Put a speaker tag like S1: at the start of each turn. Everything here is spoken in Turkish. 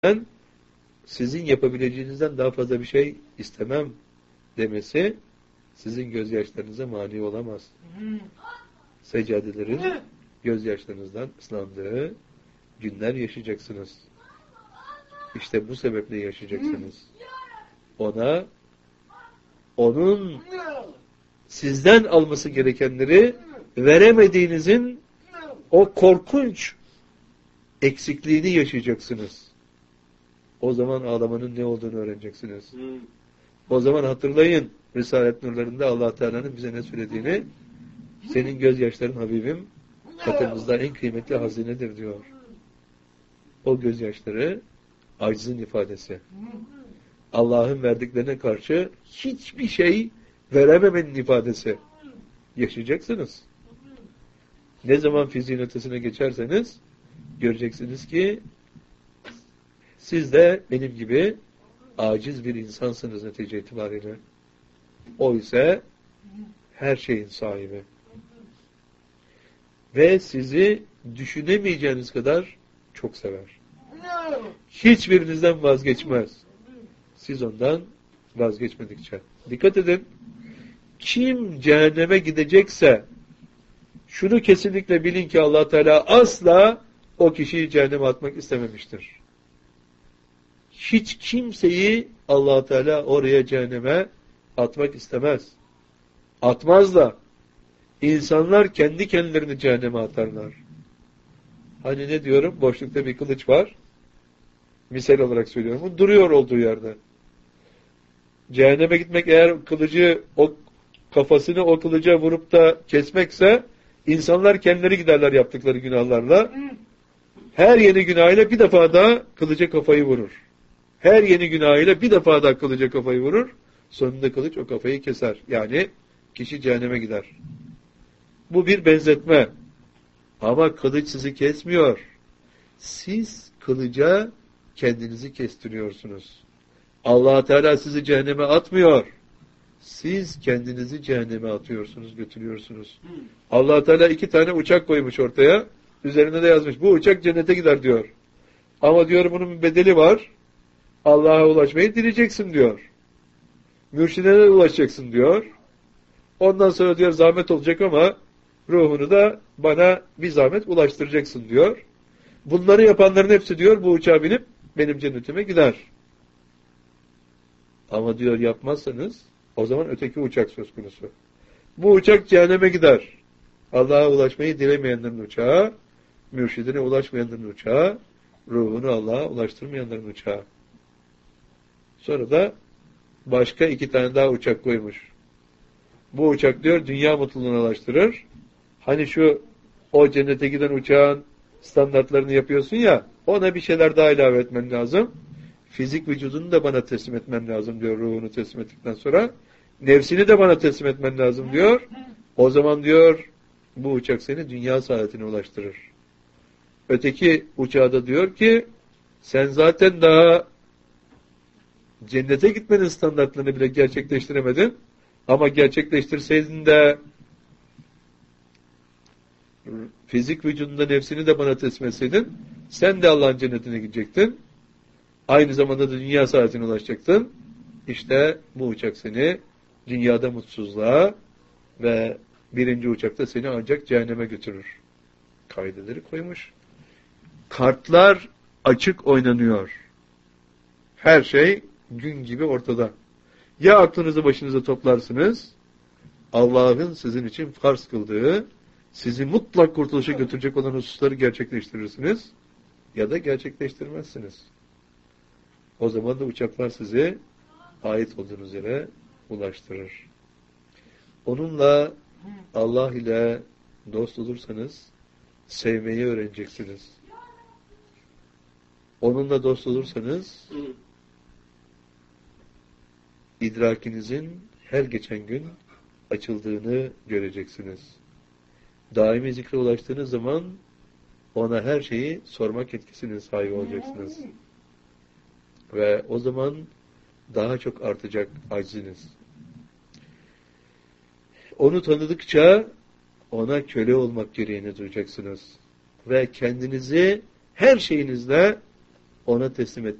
S1: ben sizin yapabileceğinizden daha fazla bir şey istemem demesi sizin gözyaşlarınıza mani olamaz. Seccadelerin gözyaşlarınızdan ıslandığı günler yaşayacaksınız. İşte bu sebeple yaşayacaksınız. Onun sizden alması gerekenleri veremediğinizin o korkunç eksikliğini yaşayacaksınız. O zaman ağlamanın ne olduğunu öğreneceksiniz. O zaman hatırlayın Risalet Nurlarında Allah Teala'nın bize ne söylediğini. Senin gözyaşların Habibim katımızda en kıymetli hazinedir diyor. O gözyaşları acizin ifadesi. Allah'ın verdiklerine karşı hiçbir şey verememenin ifadesi. Yaşayacaksınız. Ne zaman fiziğin ötesine geçerseniz göreceksiniz ki siz de benim gibi aciz bir insansınız netice itibariyle. O ise her şeyin sahibi. Ve sizi düşünemeyeceğiniz kadar çok sever. Hiçbirinizden vazgeçmez. Siz ondan vazgeçmedikçe. Dikkat edin. Kim cehenneme gidecekse şunu kesinlikle bilin ki Allah Teala asla o kişiyi cehenneme atmak istememiştir. Hiç kimseyi Allah Teala oraya cehenneme atmak istemez. Atmaz da insanlar kendi kendilerini cehenneme atarlar. Hani ne diyorum? Boşlukta bir kılıç var. Misal olarak söylüyorum. Duruyor olduğu yerde. Cehenneme gitmek eğer kılıcı kafasını o kılıca vurup da kesmekse insanlar kendileri giderler yaptıkları günahlarla. Her yeni günahıyla bir defa daha kılıca kafayı vurur. Her yeni günahıyla bir defa daha kılıca kafayı vurur. Sonunda kılıç o kafayı keser. Yani kişi cehenneme gider. Bu bir benzetme. Ama kılıç sizi kesmiyor. Siz kılıca kendinizi kestiriyorsunuz. Allah Teala sizi cehenneme atmıyor. Siz kendinizi cehenneme atıyorsunuz, götürüyorsunuz. Allah Teala 2 tane uçak koymuş ortaya. Üzerine de yazmış. Bu uçak cennete gider diyor. Ama diyor bunun bir bedeli var. Allah'a ulaşmayı dileyeceksin diyor. Mürşidine ulaşacaksın diyor. Ondan sonra diyor zahmet olacak ama ruhunu da bana bir zahmet ulaştıracaksın diyor. Bunları yapanların hepsi diyor bu uçağa binip benim cennetime gider. Ama diyor yapmazsanız o zaman öteki uçak söz konusu. Bu uçak cehenneme gider. Allah'a ulaşmayı dilemeyenlerin uçağı, mürşidine ulaşmayanların uçağı, ruhunu Allah'a ulaştırmayanların uçağı. Sonra da başka 2 tane daha uçak koymuş. Bu uçak diyor dünya mutluluğuna ulaştırır. Hani o cennete giden uçağın standartlarını yapıyorsun ya, ona bir şeyler daha ilave etmen lazım. Fizik vücudunu da bana teslim etmen lazım diyor ruhunu teslim ettikten sonra. Nefsini de bana teslim etmen lazım diyor. O zaman diyor bu uçak seni dünya saadetine ulaştırır. Öteki uçağa da diyor ki sen zaten daha cennete gitmenin standartlarını bile gerçekleştiremedin. Ama gerçekleştirseydin de fizik vücudunda nefsini de bana teslim etseydin sen de Allah'ın cennetine gidecektin. Aynı zamanda da dünya saadetine ulaşacaktın. İşte bu uçak seni dünyada mutsuzluğa ve birinci uçakta seni ancak cehenneme götürür. Kaideleri koymuş. Kartlar açık oynanıyor. Her şey gün gibi ortada. Ya aklınızı başınıza toplarsınız, Allah'ın sizin için farz kıldığı, sizi mutlak kurtuluşa götürecek olan hususları gerçekleştirirsiniz, ya da gerçekleştirmezsiniz. O zaman da uçaklar sizi ait olduğunuz yere ulaştırır. Onunla, Allah ile dost olursanız, sevmeyi öğreneceksiniz. Onunla dost olursanız, idrakinizin her geçen gün açıldığını göreceksiniz. Daimi zikre ulaştığınız zaman ona her şeyi sormak etkisine sahip olacaksınız. Ve o zaman daha çok artacak acziniz. Onu tanıdıkça ona köle olmak gereğini duyacaksınız. Ve kendinizi her şeyinizle ona teslim edecek.